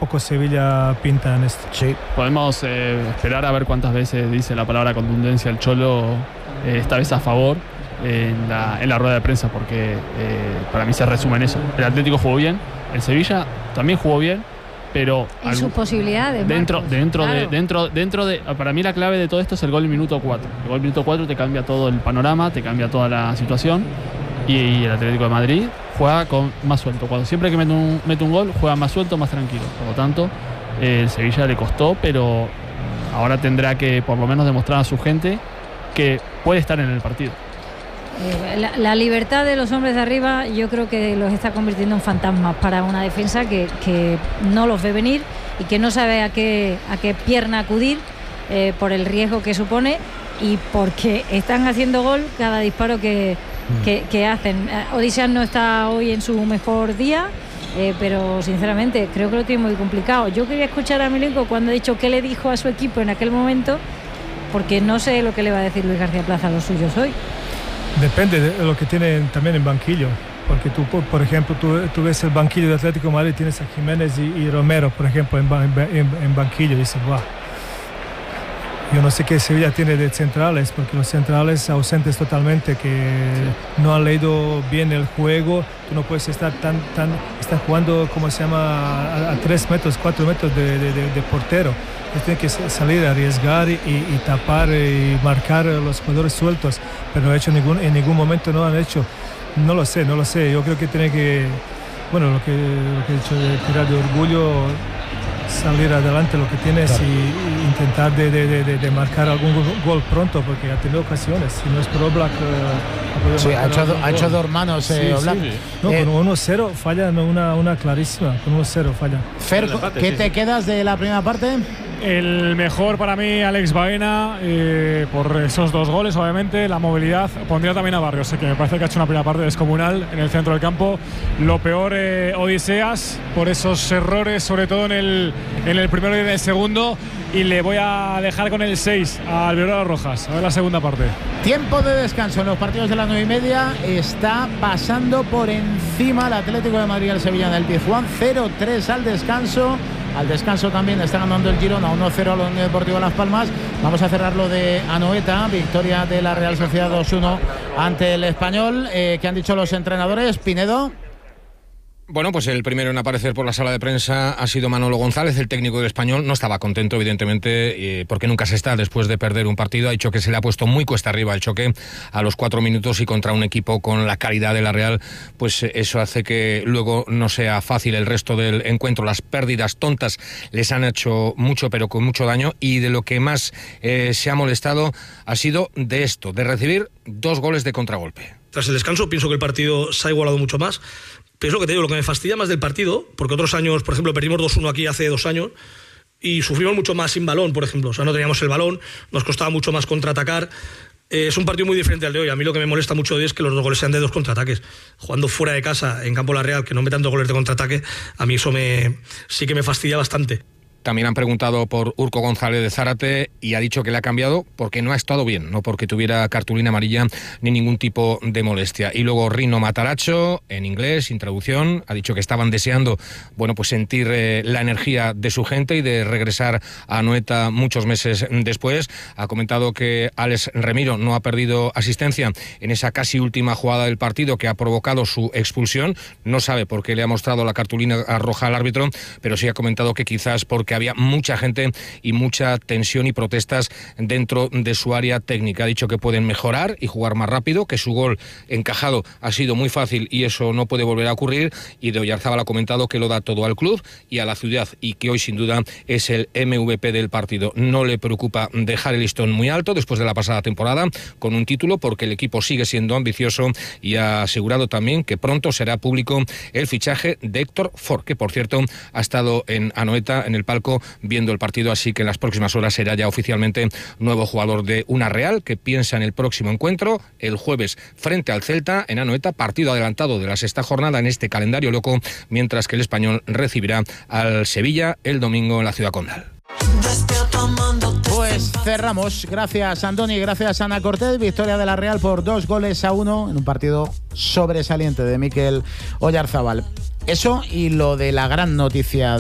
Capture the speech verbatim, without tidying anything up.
poco Sevilla pinta en esto. Sí. Podemos eh, esperar a ver cuántas veces dice la palabra contundencia el Cholo, eh, esta vez a favor, eh, en, la, en la rueda de prensa, porque eh, para mí se resume en eso. El Atlético jugó bien, el Sevilla también jugó bien, pero en algo, sus posibilidades, dentro, Marcos, dentro, claro. de, dentro, dentro de, para mí la clave de todo esto es el gol en minuto cuatro. El gol en minuto cuatro te cambia todo el panorama, te cambia toda la situación, y, y el Atlético de Madrid juega con más suelto. Cuando siempre que mete un, mete un gol, juega más suelto, más tranquilo. Por lo tanto, eh, el Sevilla le costó, pero ahora tendrá que por lo menos demostrar a su gente que puede estar en el partido. Eh, la, la libertad de los hombres de arriba yo creo que los está convirtiendo en fantasmas para una defensa que, que no los ve venir y que no sabe a qué, a qué pierna acudir, eh, por el riesgo que supone y porque están haciendo gol cada disparo que, que, que hacen. Odisseas no está hoy en su mejor día, eh, pero sinceramente creo que lo tiene muy complicado. Yo quería escuchar a Milenko cuando ha dicho qué le dijo a su equipo en aquel momento, porque no sé lo que le va a decir Luis García Plaza a los suyos hoy. Depende de lo que tienen también en banquillo, porque tú, por ejemplo, tú, tú ves el banquillo de Atlético de Madrid, tienes a Jiménez y, y Romero, por ejemplo, en, en, en banquillo, y dices, wow. Yo no sé qué Sevilla tiene de centrales, porque los centrales ausentes totalmente, que sí. no han leído bien el juego. Tú no puedes estar tan, tan, están jugando, como se llama, a, a tres metros, cuatro metros de, de, de, de portero. Tienen que salir a arriesgar y, y tapar y marcar a los jugadores sueltos, pero no ha hecho ningún, en ningún momento no han hecho. No lo sé, no lo sé. Yo creo que tiene que, bueno, lo que, lo que he dicho de tirar de orgullo, salir adelante lo que tienes, claro. y, y intentar de, de, de, de marcar algún gol pronto, porque ha tenido ocasiones. Si no es por Oblak, uh, sí, ha hecho, ha hecho dos manos, eh, sí, Oblak. Sí. No, eh, con uno cero falla una, una clarísima, con uno cero falla. Fer, empate, ¿qué sí, te sí. quedas de la primera parte? El mejor para mí, Alex Baena, eh, por esos dos goles, obviamente, la movilidad. Pondría también a Barrios, que me parece que ha hecho una primera parte descomunal en el centro del campo. Lo peor, eh, Odiseas, por esos errores, sobre todo en el, en el primero y en el segundo. Y le voy a dejar con el seis al Albiol Rojas. A ver la segunda parte. Tiempo de descanso en los partidos de las nueve y media. Está pasando por encima el Atlético de Madrid al Sevilla en el Pizjuán. cero tres al descanso. Al descanso también está ganando el Girona uno cero a la Unión Deportiva Las Palmas. Vamos a cerrar lo de Anoeta. Victoria de la Real Sociedad dos uno ante el Español. Eh, ¿Qué han dicho los entrenadores? Pinedo. Bueno, pues el primero en aparecer por la sala de prensa ha sido Manolo González, el técnico del Español. No estaba contento, evidentemente, eh, porque nunca se está después de perder un partido. Ha dicho que se le ha puesto muy cuesta arriba el choque a los cuatro minutos y contra un equipo con la calidad de la Real, pues eso hace que luego no sea fácil el resto del encuentro. Las pérdidas tontas les han hecho mucho, pero con mucho daño, y de lo que más eh, se ha molestado ha sido de esto, de recibir dos goles de contragolpe. Tras el descanso pienso que el partido se ha igualado mucho más. Pero es lo que te digo, lo que me fastidia más del partido, porque otros años, por ejemplo, perdimos dos uno aquí hace dos años y sufrimos mucho más sin balón, por ejemplo. O sea, no teníamos el balón, nos costaba mucho más contraatacar. Eh, es un partido muy diferente al de hoy. A mí lo que me molesta mucho de hoy es que los dos goles sean de dos contraataques. Jugando fuera de casa, en campo La Real, que no metan dos goles de contraataque, a mí eso me sí que me fastidia bastante. También han preguntado por Urco González de Zárate y ha dicho que le ha cambiado porque no ha estado bien, no porque tuviera cartulina amarilla ni ningún tipo de molestia. Y luego Rino Mataracho, en inglés, sin traducción, ha dicho que estaban deseando, bueno, pues sentir eh, la energía de su gente y de regresar a Anoeta muchos meses después. Ha comentado que Alex Remiro no ha perdido asistencia en esa casi última jugada del partido que ha provocado su expulsión. No sabe por qué le ha mostrado la cartulina roja al árbitro, pero sí ha comentado que quizás porque que había mucha gente y mucha tensión y protestas dentro de su área técnica. Ha dicho que pueden mejorar y jugar más rápido, que su gol encajado ha sido muy fácil y eso no puede volver a ocurrir, y de Oyarzábal ha comentado que lo da todo al club y a la ciudad y que hoy sin duda es el M V P del partido. No le preocupa dejar el listón muy alto después de la pasada temporada con un título, porque el equipo sigue siendo ambicioso, y ha asegurado también que pronto será público el fichaje de Héctor Ford, que por cierto ha estado en Anoeta en el palco viendo el partido, así que en las próximas horas será ya oficialmente nuevo jugador de una Real que piensa en el próximo encuentro el jueves frente al Celta en Anoeta, partido adelantado de la sexta jornada en este calendario loco, mientras que el Español recibirá al Sevilla el domingo en la Ciudad Condal. Pues cerramos. Gracias, Andoni, gracias, Ana Cortés. Victoria de la Real por dos goles a uno en un partido sobresaliente de Mikel Oyarzábal. Eso y lo de la gran noticia